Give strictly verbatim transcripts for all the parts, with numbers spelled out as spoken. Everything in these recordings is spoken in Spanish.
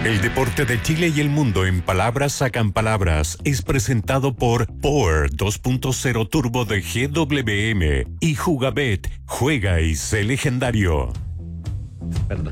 El deporte de Chile y el mundo en palabras sacan palabras es presentado por Power dos punto cero Turbo de G W M y Jugabet. Juega y sé legendario. Perdón.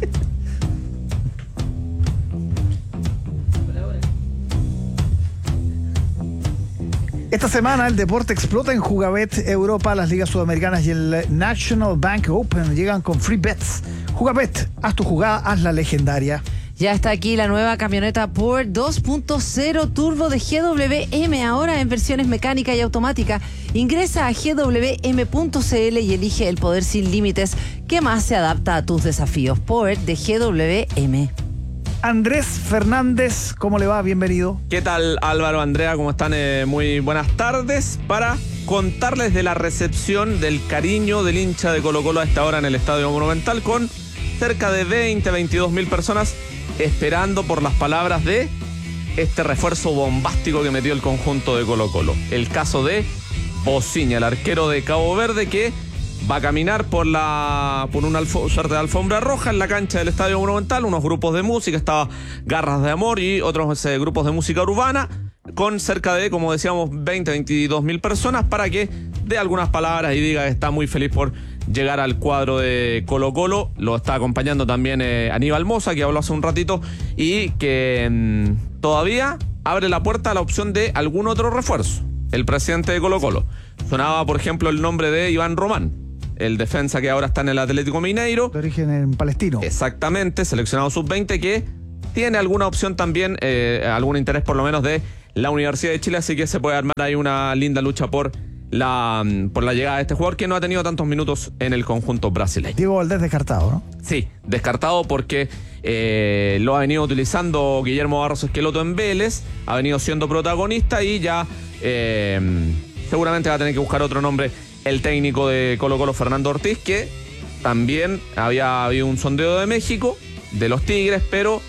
Esta semana el deporte explota en Jugabet Europa, las ligas sudamericanas y el National Bank Open llegan con free bets. Jugabet, haz tu jugada, hazla legendaria. Ya está aquí la nueva camioneta Power dos punto cero Turbo de G W M, ahora en versiones mecánica y automática. Ingresa a G W M punto C L y elige el poder sin límites que más se adapta a tus desafíos. Power de G W M. Andrés Fernández, ¿cómo le va? Bienvenido. ¿Qué tal, Álvaro, Andrea? ¿Cómo están? Eh, muy buenas tardes. Para contarles de la recepción del cariño del hincha de Colo-Colo a esta hora en el Estadio Monumental, con cerca de veinte, veintidós mil personas esperando por las palabras de este refuerzo bombástico que metió el conjunto de Colo-Colo. El caso de Bociña, el arquero de Cabo Verde, que va a caminar por la por una alfo, suerte de alfombra roja en la cancha del Estadio Monumental. Unos grupos de música, estaba Garras de Amor y otros eh, grupos de música urbana, con cerca de, como decíamos, veinte, veintidós mil personas, para que dé algunas palabras y diga que está muy feliz por llegar al cuadro de Colo-Colo. Lo está acompañando también eh, Aníbal Mosa, que habló hace un ratito, y que mmm, todavía abre la puerta a la opción de algún otro refuerzo. El presidente de Colo-Colo. Sonaba, por ejemplo, el nombre de Iván Román, el defensa que ahora está en el Atlético Mineiro. De origen en palestino. Exactamente, seleccionado sub veinte, que tiene alguna opción también, eh, algún interés por lo menos de la Universidad de Chile, así que se puede armar ahí una linda lucha por la, por la llegada de este jugador que no ha tenido tantos minutos en el conjunto brasileño. Diego Valdés descartado, ¿no? Sí, descartado porque eh, lo ha venido utilizando Guillermo Barros Esqueloto en Vélez, ha venido siendo protagonista y ya eh, seguramente va a tener que buscar otro nombre el técnico de Colo-Colo, Fernando Ortiz, que también había habido un sondeo de México, de los Tigres, pero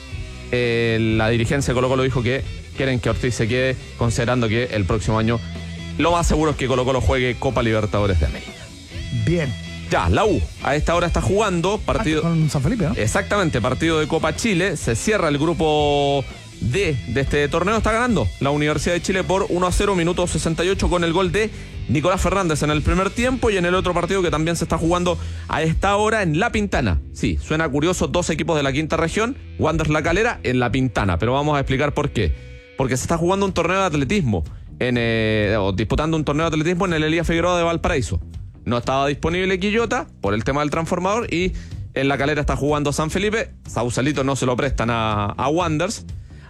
eh, la dirigencia de Colo-Colo dijo que quieren que Ortiz se quede, considerando que el próximo año lo más seguro es que Colo-Colo juegue Copa Libertadores de América. Bien. Ya, la U a esta hora está jugando partido. Ah, con San Felipe, ¿no? Exactamente, partido de Copa Chile. Se cierra el grupo D de este torneo. Está ganando la Universidad de Chile por uno a cero, minuto sesenta y ocho, con el gol de Nicolás Fernández en el primer tiempo. Y en el otro partido que también se está jugando a esta hora en La Pintana. Sí, suena curioso, dos equipos de la quinta región, Wanderers La Calera en La Pintana, pero vamos a explicar por qué. Porque se está jugando un torneo de atletismo, en, eh, o disputando un torneo de atletismo en el Elías Figueroa de Valparaíso. No estaba disponible Quillota por el tema del transformador, y en La Calera está jugando San Felipe. Sausalito no se lo prestan a, a Wanderers,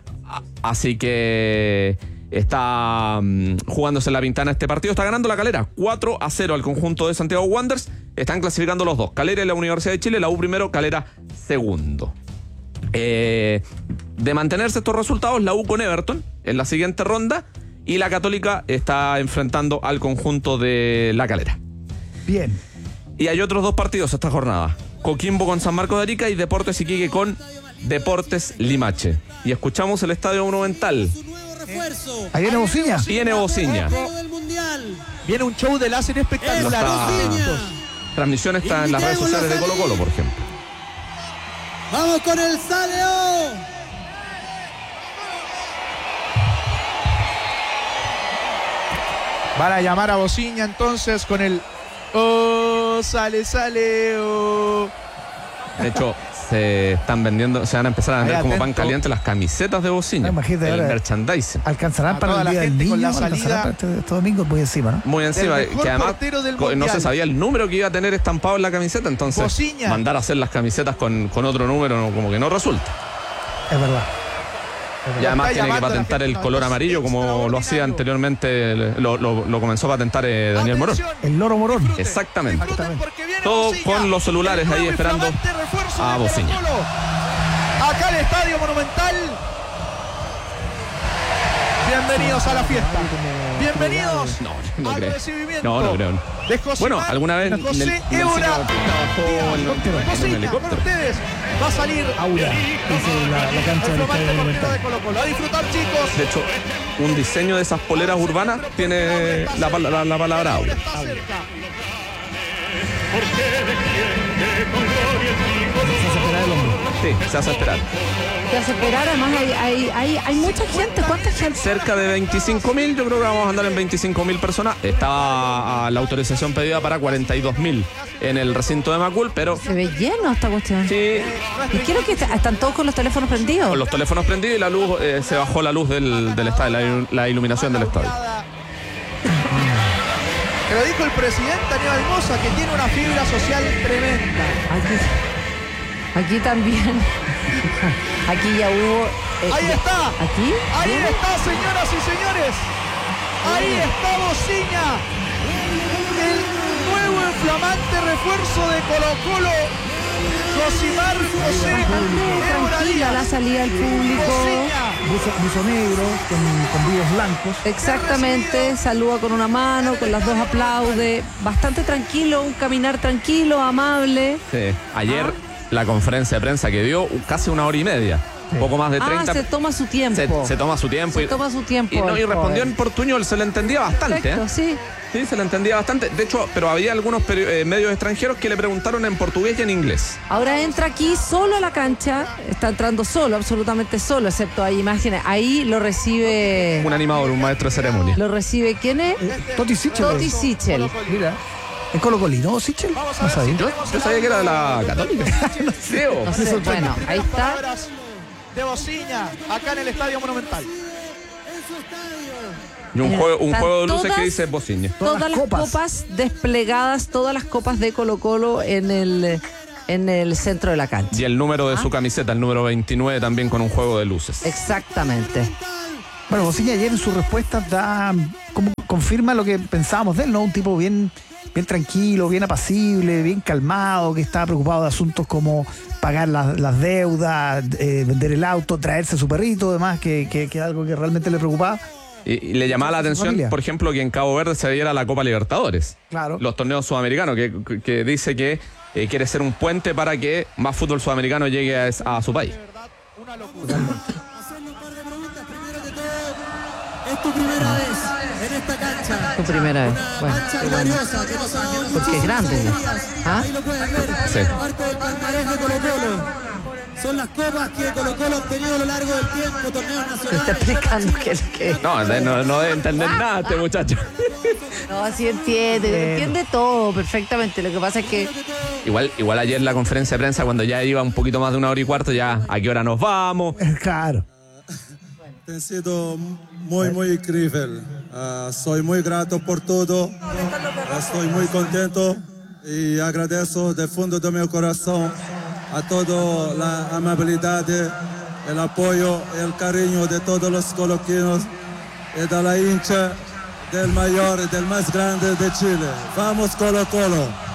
así que está um, jugándose en La Pintana este partido. Está ganando La Calera cuatro a cero al conjunto de Santiago Wanderers. Están clasificando los dos, Calera y la Universidad de Chile, la U primero, Calera segundo. Eh, de mantenerse estos resultados, la U con Everton en la siguiente ronda, y la Católica está enfrentando al conjunto de La Calera. Bien. Y hay otros dos partidos esta jornada: Coquimbo con San Marcos de Arica y Deportes Iquique con Deportes Limache. Y escuchamos el Estadio Monumental. Ahí viene Bociña. Viene Bociña. Viene un show de láser espectacular. Está... Transmisión está en las redes sociales de Colo Colo, por ejemplo. Vamos con el Saleo. Van a llamar a Bociña entonces con el oh, sale, sale, oh. De hecho, se están vendiendo, se van a empezar a vender Ahí, como atento. pan caliente las camisetas de Bociña. Imagínate, el ahora merchandising. alcanzarán A para toda el la día del gente con niño, la salida alcanzarán para este, este domingo, muy encima, ¿no? Muy encima, Del mejor que además portero del co- no mundial. se sabía el número que iba a tener estampado en la camiseta, entonces Bociña. mandar a hacer las camisetas con, con otro número no, como que no resulta. Es verdad. Y además Está tiene que llamando a la patentar gente, el color no, amarillo como lo hacía extraordinario. anteriormente, lo, lo, lo comenzó a patentar eh, Daniel Morón. Atención, El Loro Morón. disfruten, Exactamente. disfruten porque viene Todo Bociña, con los celulares el ahí nuevo y esperando flamante refuerzo a de Bociña. Colo-Colo. Acá el Estadio Monumental. Bienvenidos a la fiesta. Bienvenidos No, no al creo. recibimiento. No, no creo. de José Bueno, Mar- alguna vez José Nel- Nelsinho Eura trabajó en, Díaz. en un Bociña, con helicóptero. ustedes va a salir Aura, dice la, la cancha el del flamante Estadio portero de Monumental. Colo-Colo. A disfrutar, chicos. De hecho, un diseño de esas poleras urbanas tiene la, pal- la, la palabra aura. Está cerca. Se hace esperar el hombre. Sí, Sí, se hace esperar. Te hace esperar, además hay, hay, hay, hay mucha gente. ¿Cuánta gente? Cerca de veinticinco mil, yo creo que vamos a andar en veinticinco mil personas. Estaba la autorización pedida para cuarenta y dos mil en el recinto de Macul, pero Se ve lleno esta cuestión. sí, Y quiero que est- están todos con los teléfonos prendidos. con los teléfonos prendidos y la luz, eh, se bajó la luz del, del estadio, la, ilu- la iluminación del estadio. Que lo dijo el presidente Aníbal Mosa, que tiene una fibra social tremenda. Aquí, aquí también. Aquí ya hubo. eh, Ahí está. ¿Aquí? Ahí ¿Viene? está, señoras y señores. Ahí está Bociña. El nuevo y flamante refuerzo de Colo Colo. Josimar José Bastante Évora tranquila la Díaz. salida al público. Bociña. Buzo, buzo negro, con, con brillos blancos. Exactamente, saluda con una mano, con las dos aplaude. Bastante tranquilo, un caminar tranquilo, amable. Sí. Ayer la conferencia de prensa que dio casi una hora y media. Poco más de treinta. Ah, se toma su tiempo. se, se toma su tiempo. Se y, toma su tiempo. y, no, y el respondió joven. en portuñol, se le entendía bastante. Perfecto, ¿eh? sí. Sí, se le entendía bastante. De hecho, pero había algunos peri- eh, medios extranjeros que le preguntaron en portugués y en inglés. Ahora entra aquí solo a la cancha, está entrando solo, absolutamente solo, excepto hay imágenes. Ahí lo recibe. Un animador, un maestro de ceremonia. ¿Lo recibe quién es? Eh, Toti Sichel. Toti Sichel. Mira. ¿Es Colo Colino, Sichel? Vamos a No ver sabía. si Yo, tenemos yo sabía que era de la Católica. Creo. No sé, bueno, ahí está. palabras de Bociña acá en el Estadio Monumental. Y un juego, un Están juego de luces todas- que dice Bociña. Todas Todas las las copas. copas. desplegadas, todas las copas de Colo Colo en el, en el centro de la cancha. Y el número de Ah. su camiseta, el número veintinueve, también con un juego de luces. Exactamente. Bueno, Bociña ayer en su respuesta da, como confirma lo que pensábamos de él, ¿no? Un tipo bien, bien tranquilo, bien apacible, bien calmado, que estaba preocupado de asuntos como pagar las, las deudas, eh, vender el auto, traerse a su perrito, además, que, que, que algo que realmente le preocupaba. Y, y le llamaba la Su atención, familia. por ejemplo, que en Cabo Verde se diera la Copa Libertadores. Claro. Los torneos sudamericanos, que, que dice que eh, quiere ser un puente para que más fútbol sudamericano llegue a, es- a su país. Hacerle un par de preguntas. Primero que todo, es tu primera vez en esta cancha. Tu primera vez. Una Bueno, cancha qué bueno. gloriosa que nos ha dado Porque es muchísimas grande, ¿no? alegrías. ¿Ah? Ahí lo pueden ver. Sí. Parte del palmarés de Colo Colo. Son las copas que Colo Colo ha obtenido a lo largo del tiempo, torneos Me está nacionales. explicando que es que. No, de- no, no debe entender nada este muchacho. No, así entiende, entiende todo perfectamente. Lo que pasa es que. Igual, igual ayer en la conferencia de prensa, cuando ya iba un poquito más de una hora y cuarto, ya a qué hora nos vamos. Claro. Ha sido muy, muy increíble. Ah, soy muy grato por todo. Ah, estoy muy contento y agradezco del fondo de mi corazón a toda la amabilidad, el apoyo, el cariño de todos los coloquinos y de la hincha del mayor y del más grande de Chile. Vamos Colo Colo.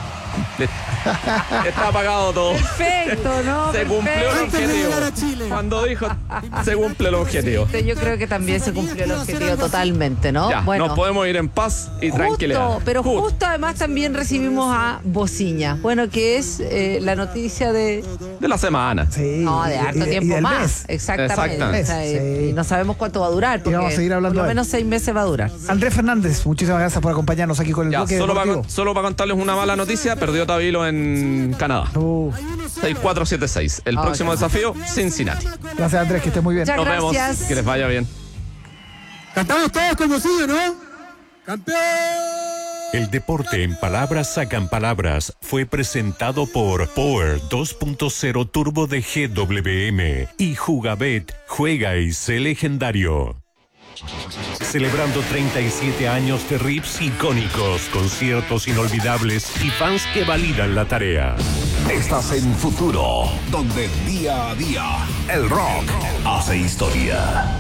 Está apagado todo. Perfecto, ¿no? Se cumplió el Antes de objetivo. llegar a Chile. Cuando dijo, se cumple el objetivo. Yo creo que también se cumplió el objetivo totalmente, ¿no? Ya, bueno, nos podemos ir en paz y tranquilidad. justo, pero Justo. justo además también recibimos a Bociña. Bueno, que es eh, la noticia de. De la semana. Sí. No, de y- harto y- y tiempo del más. mes. Exactamente. Exactamente. O sea, y- Sí. Y no sabemos cuánto va a durar. Porque vamos a seguir hablando por lo de él. menos seis meses va a durar. Andrés Fernández, muchísimas gracias por acompañarnos aquí con el Ya, bloque solo para, deportivo. solo para contarles una mala noticia, perdió Tabilo en Canadá. Uh, seis cuatro siete seis. El Ah, próximo ok. desafío, Cincinnati. gracias Andrés, que estés muy bien. Ya. Nos vemos. Gracias. Que les vaya bien. Cantamos todos como sigue, ¿no? ¡Campeón! El deporte en palabras sacan palabras fue presentado por Power dos punto cero Turbo de G W M y Jugabet, juega y sé legendario. Celebrando treinta y siete años de riffs icónicos, conciertos inolvidables y fans que validan la tarea. Estás en Futuro, donde día a día el rock hace historia.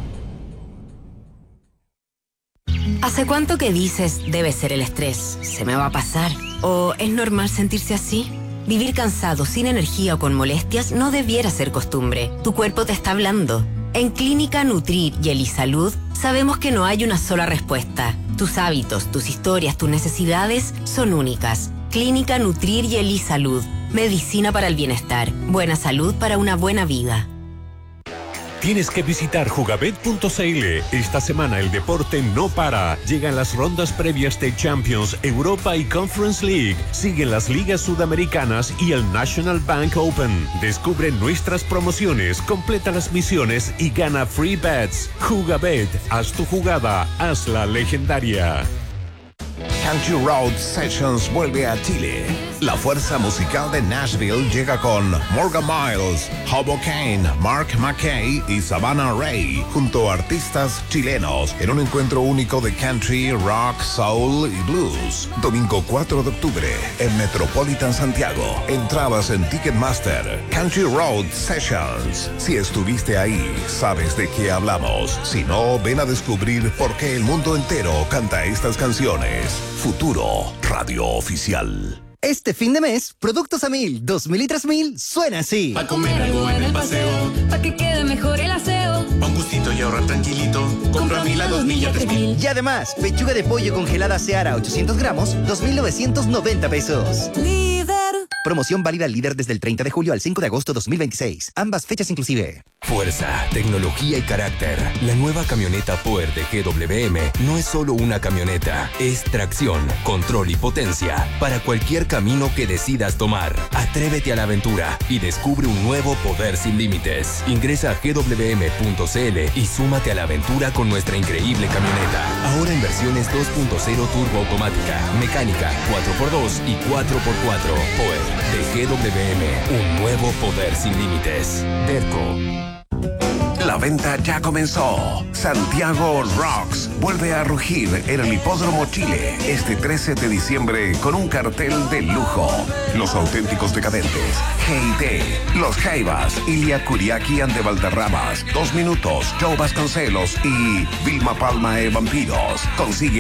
¿Hace cuánto que dices debe ser el estrés? ¿Se me va a pasar? ¿O es normal sentirse así? Vivir cansado, sin energía o con molestias no debiera ser costumbre. Tu cuerpo te está hablando. En Clínica Nutrir y Elisalud sabemos que no hay una sola respuesta. Tus hábitos, tus historias, tus necesidades son únicas. Clínica Nutrir y Elisalud. Medicina para el bienestar. Buena salud para una buena vida. Tienes que visitar jugabet punto c l. Esta semana el deporte no para. Llegan las rondas previas de Champions, Europa y Conference League. Siguen las ligas sudamericanas y el National Bank Open. Descubre nuestras promociones, completa las misiones y gana free bets. Jugabet, haz tu jugada, hazla legendaria. Country Road Sessions vuelve a Chile. La fuerza musical de Nashville llega con Morgan Miles, Hobo Kane, Mark McKay y Savannah Ray, junto a artistas chilenos, en un encuentro único de country, rock, soul y blues. Domingo cuatro de octubre, en Metropolitan Santiago. Entradas en Ticketmaster. Country Road Sessions. Si estuviste ahí, sabes de qué hablamos. Si no, ven a descubrir por qué el mundo entero canta estas canciones. Futuro Radio Oficial. Este fin de mes, Productos a Mil, dos mil y tres mil, suena así. Pa' comer algo en el paseo, pa' que quede mejor el aseo. Pa' un gustito y ahorrar tranquilito, compra a Mil a dos mil y a tres mil. Y además, pechuga de pollo congelada Seara ochocientos gramos, dos mil novecientos noventa pesos. Líder. Promoción válida al líder desde el treinta de julio al cinco de agosto dos mil veintiséis. Ambas fechas inclusive. Fuerza, tecnología y carácter. La nueva camioneta Power de G W M no es solo una camioneta, es tracción, control y potencia para cualquier camino que decidas tomar. Atrévete a la aventura y descubre un nuevo poder sin límites. Ingresa a g w m punto c l y súmate a la aventura con nuestra increíble camioneta. Ahora en versiones dos punto cero turbo automática, mecánica, cuatro por dos y cuatro por cuatro. Power de G W M, un nuevo poder sin límites. Derco. La venta ya comenzó. Santiago Rocks vuelve a rugir en el Hipódromo Chile este trece de diciembre con un cartel de lujo. Los auténticos decadentes, G I T, Los Jaivas, Ilia Kuriaki ante Valderramas, Dos Minutos, Joe Vasconcelos y Vilma Palma e Vampiros. Consigue